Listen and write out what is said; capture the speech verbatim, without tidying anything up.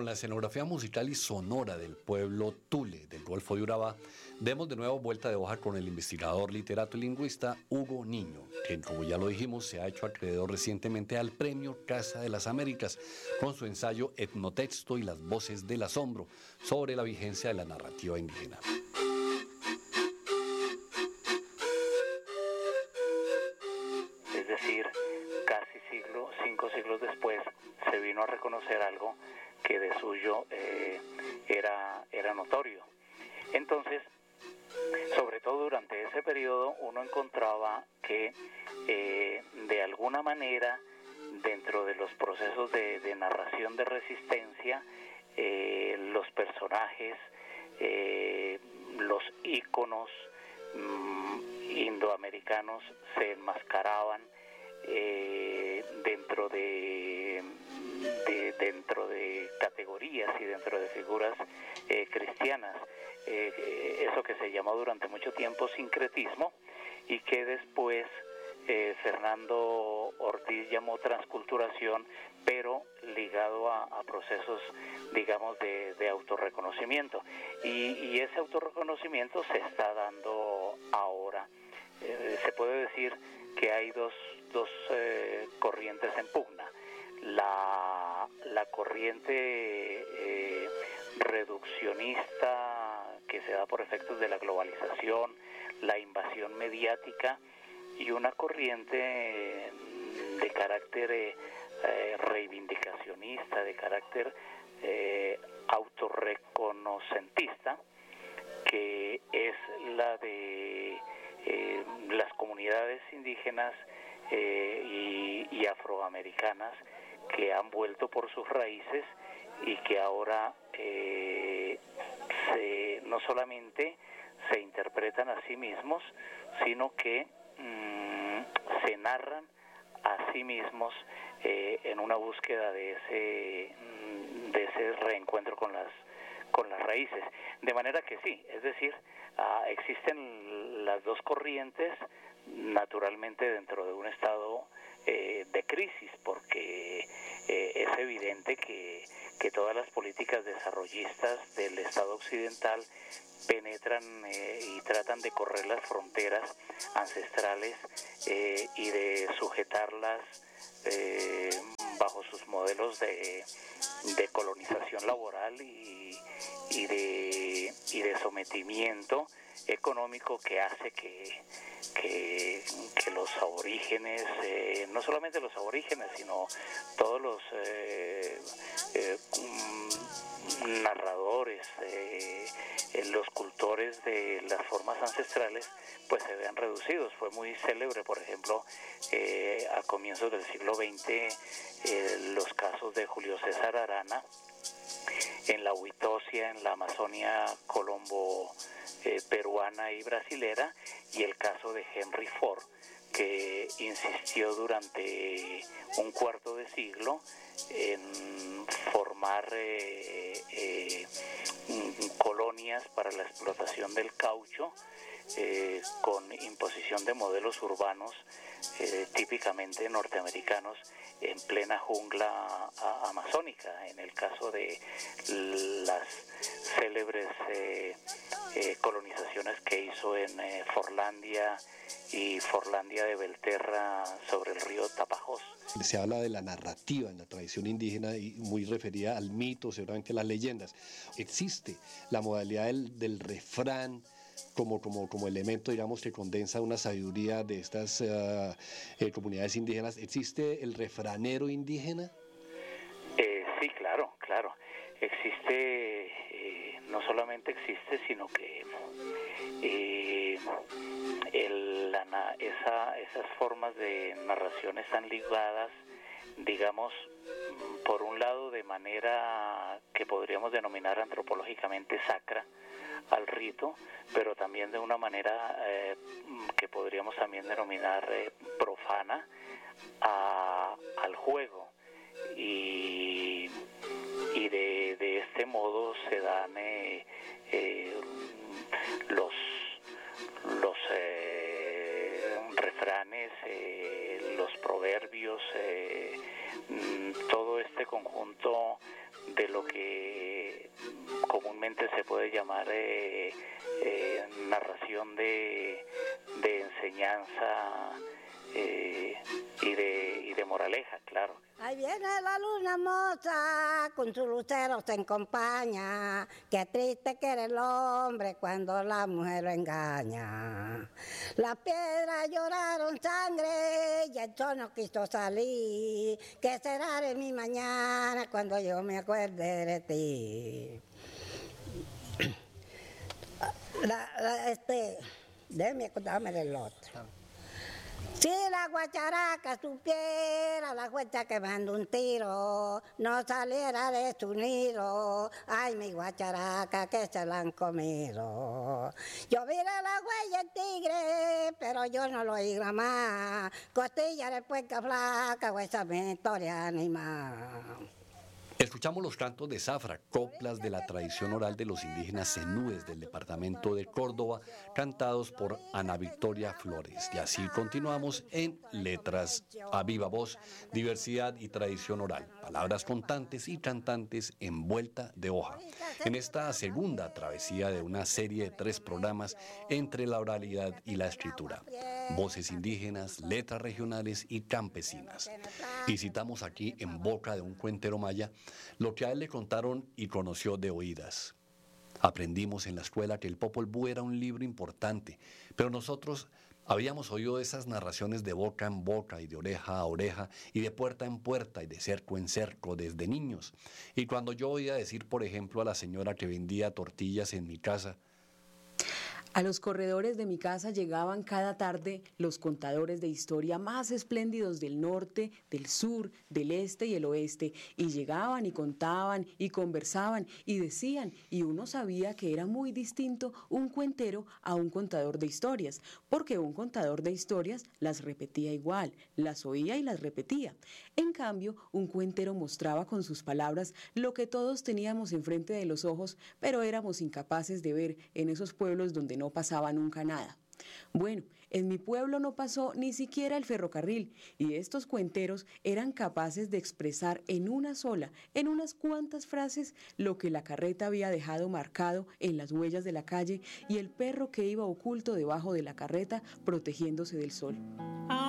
la escenografía musical y sonora del pueblo Tule del Golfo de Urabá, demos de nuevo vuelta de hoja con el investigador, literato y lingüista Hugo Niño, que, como ya lo dijimos, se ha hecho acreedor recientemente al Premio Casa de las Américas con su ensayo Etnotexto y las voces del asombro sobre la vigencia de la narrativa indígena. Es decir, casi siglo, cinco siglos después, se vino a reconocer algo que de suyo eh, era, era notorio. Entonces, sobre todo durante ese periodo, uno encontraba que eh, de alguna manera, dentro de los procesos de, de narración de resistencia, eh, los personajes, eh, los íconos mmm, indoamericanos se enmascaraban eh, dentro de, de dentro de categorías y dentro de figuras eh, cristianas, eh, eso que se llamó durante mucho tiempo sincretismo y que después eh, Fernando Ortiz llamó transculturación, pero ligado a, a procesos, digamos, de, de autorreconocimiento, y, y ese autorreconocimiento se está dando ahora. Eh, se puede decir que hay dos, dos eh, corrientes en pugna. La, la corriente eh, reduccionista que se da por efectos de la globalización, la invasión mediática, y una corriente de carácter eh, eh, reivindicacionista, de carácter eh, autorreconocentista, que es la de eh, las comunidades indígenas eh, y, y afroamericanas que han vuelto por sus raíces y que ahora eh, se, no solamente se interpretan a sí mismos, sino que mmm, se narran a sí mismos eh, en una búsqueda de ese, de ese reencuentro con las con las raíces. De manera que sí, es decir, uh, existen las dos corrientes naturalmente dentro de un estado eh, de crisis, porque eh, es evidente que, que todas las políticas desarrollistas del Estado occidental penetran eh, y tratan de correr las fronteras ancestrales eh, y de sujetarlas eh, bajo sus modelos de, de colonización laboral y, y, de, y de sometimiento económico que hace que, que, que los aborígenes, eh, no solamente los aborígenes, sino todos los eh, eh, narradores, eh, los cultores de las formas ancestrales, pues se vean reducidos. Fue muy célebre, por ejemplo, eh, a comienzos del siglo veinte, eh, los casos de Julio César Arana en la Huitosia, en la Amazonia colombo eh, peruana y brasilera, y el caso de Henry Ford, que insistió durante un cuarto de siglo en formar eh, eh, colonias para la explotación del caucho, eh, con imposición de modelos urbanos eh, típicamente norteamericanos en plena jungla a, amazónica. En el caso de las célebres eh, eh, colonizaciones que hizo en eh, Forlandia y Forlandia de Belterra sobre el río Tapajós. Se habla de la narrativa en la tradición indígena y muy referida al mito, seguramente las leyendas. Existe la modalidad del, del refrán como, como, como elemento, digamos, que condensa una sabiduría de estas uh, eh, comunidades indígenas. ¿Existe el refranero indígena? Eh, sí, claro, claro. Existe, eh, no solamente existe, sino que eh, el, la, esa, esas formas de narración están ligadas, digamos, por un lado de manera que podríamos denominar antropológicamente sacra al rito, pero también de una manera eh, que podríamos también denominar eh, profana a, al juego, y, y de, de este modo se dan eh, eh, los los eh, refranes, eh, los proverbios, eh, todo este conjunto de lo que comúnmente se puede llamar eh, eh, narración de, de enseñanza eh, y de y de moraleja, claro. Ahí viene la luna moza, con su lucero se acompaña, qué triste que era el hombre cuando la mujer lo engaña. Las piedras lloraron sangre y el sol no quiso salir, ¿qué será de mi mañana cuando yo me acuerde de ti? La, la, este, déjeme acordarme del otro. Si la guacharaca supiera la huecha que manda un tiro, no saliera de su nido, ay mi guacharaca que se la han comido. Yo vi la huella del tigre, pero yo no lo oí más, costilla de puerca flaca, o esa mi historia animal. Escuchamos los cantos de Zafra, coplas de la tradición oral de los indígenas zenúes del departamento de Córdoba, cantados por Ana Victoria Flores. Y así continuamos en Letras a Viva Voz, diversidad y tradición oral, palabras contantes y cantantes en vuelta de hoja. En esta segunda travesía de una serie de tres programas entre la oralidad y la escritura, voces indígenas, letras regionales y campesinas. Y citamos aquí en boca de un cuentero maya lo que a él le contaron y conoció de oídas. Aprendimos en la escuela que el Popol Vuh era un libro importante, pero nosotros habíamos oído esas narraciones de boca en boca y de oreja a oreja y de puerta en puerta y de cerco en cerco desde niños. Y cuando yo oía decir, por ejemplo, a la señora que vendía tortillas en mi casa: a los corredores de mi casa llegaban cada tarde los contadores de historia más espléndidos del norte, del sur, del este y el oeste, y llegaban y contaban y conversaban y decían, y uno sabía que era muy distinto un cuentero a un contador de historias, porque un contador de historias las repetía igual, las oía y las repetía. En cambio, un cuentero mostraba con sus palabras lo que todos teníamos enfrente de los ojos, pero éramos incapaces de ver en esos pueblos donde no pasaba nunca nada. Bueno, en mi pueblo no pasó ni siquiera el ferrocarril y estos cuenteros eran capaces de expresar en una sola, en unas cuantas frases, lo que la carreta había dejado marcado en las huellas de la calle y el perro que iba oculto debajo de la carreta protegiéndose del sol.